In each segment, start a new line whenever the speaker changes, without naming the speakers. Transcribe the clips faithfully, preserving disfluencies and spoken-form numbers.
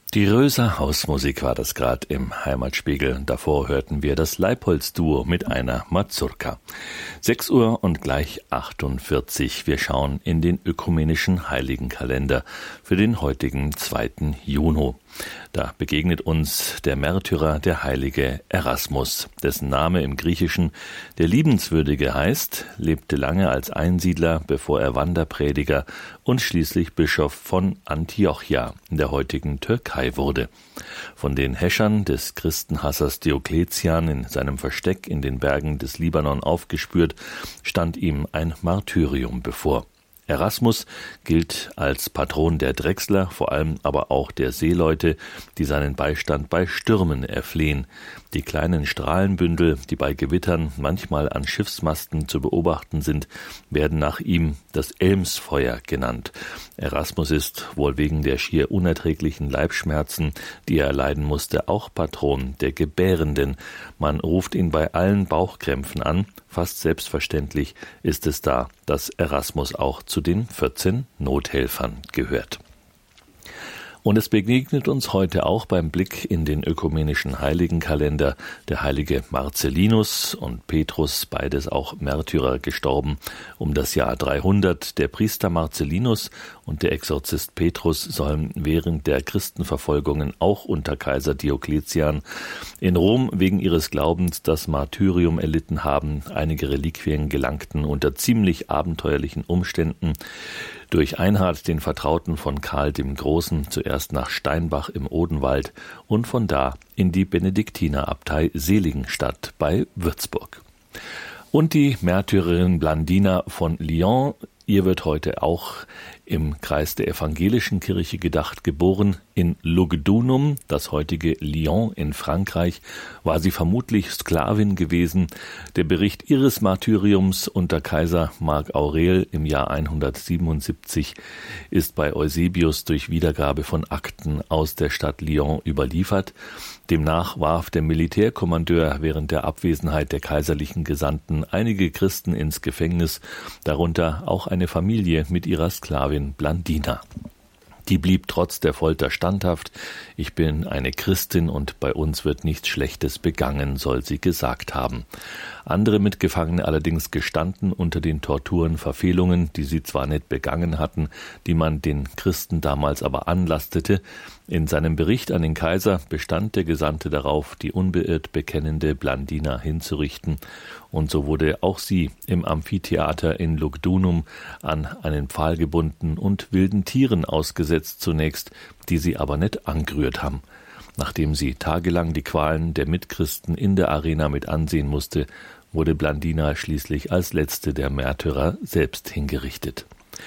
Die Röser Hausmusik war das gerade im Heimatspiegel. Davor hörten wir das Leibholz-Duo mit einer Mazurka. sechs Uhr und gleich achtundvierzig. Wir schauen in den ökumenischen Heiligenkalender für den heutigen zweiten Juni. Da begegnet uns der Märtyrer, der heilige Erasmus, dessen Name im Griechischen der Liebenswürdige heißt, lebte lange als Einsiedler, bevor er Wanderprediger und schließlich Bischof von Antiochia in der heutigen Türkei wurde. Von den Häschern des Christenhassers Diokletian in seinem Versteck in den Bergen des Libanon aufgespürt, stand ihm ein Martyrium bevor. Erasmus gilt als Patron der Drechsler, vor allem aber auch der Seeleute, die seinen Beistand bei Stürmen erflehen. Die kleinen Strahlenbündel, die bei Gewittern manchmal an Schiffsmasten zu beobachten sind, werden nach ihm das Elmsfeuer genannt. Erasmus ist wohl wegen der schier unerträglichen Leibschmerzen, die er erleiden musste, auch Patron der Gebärenden. Man ruft ihn bei allen Bauchkrämpfen an. Fast selbstverständlich ist es da, dass Erasmus auch zu den vierzehn Nothelfern gehört. Und es begegnet uns heute auch beim Blick in den ökumenischen Heiligenkalender der heilige Marcellinus und Petrus, beides auch Märtyrer, gestorben um das Jahr dreihundert. Der Priester Marcellinus und der Exorzist Petrus sollen während der Christenverfolgungen auch unter Kaiser Diokletian in Rom wegen ihres Glaubens das Martyrium erlitten haben. Einige Reliquien gelangten unter ziemlich abenteuerlichen Umständen durch Einhard, den Vertrauten von Karl dem Großen, zuerst nach Steinbach im Odenwald und von da in die Benediktinerabtei Seligenstadt bei Würzburg. Und die Märtyrerin Blandina von Lyon, ihr wird heute auch im Kreis der evangelischen Kirche gedacht. Geboren in Lugdunum, das heutige Lyon in Frankreich, war sie vermutlich Sklavin gewesen. Der Bericht ihres Martyriums unter Kaiser Mark Aurel im Jahr hundertsiebenundsiebzig ist bei Eusebius durch Wiedergabe von Akten aus der Stadt Lyon überliefert. Demnach warf der Militärkommandeur während der Abwesenheit der kaiserlichen Gesandten einige Christen ins Gefängnis, darunter auch eine Familie mit ihrer Sklavin Blandina. Die blieb trotz der Folter standhaft. Ich bin eine Christin und bei uns wird nichts Schlechtes begangen, soll sie gesagt haben. Andere Mitgefangene allerdings gestanden unter den Torturen Verfehlungen, die sie zwar nicht begangen hatten, die man den Christen damals aber anlastete. In seinem Bericht an den Kaiser bestand der Gesandte darauf, die unbeirrt bekennende Blandina hinzurichten, und so wurde auch sie im Amphitheater in Lugdunum an einen Pfahl gebunden und wilden Tieren ausgesetzt zunächst, die sie aber nicht angerührt haben. Nachdem sie tagelang die Qualen der Mitchristen in der Arena mit ansehen musste, wurde Blandina schließlich als letzte der Märtyrer selbst hingerichtet.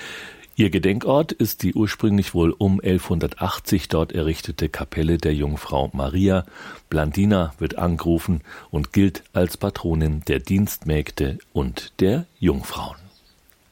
Ihr Gedenkort ist die ursprünglich wohl um elfhundertachtzig dort errichtete Kapelle der Jungfrau Maria. Blandina wird angerufen und gilt als Patronin der Dienstmägde und der Jungfrauen.